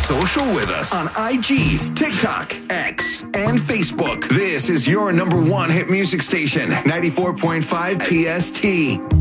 social with us on IG, TikTok, X, and Facebook. This is your number one hit music station, 94.5 PST.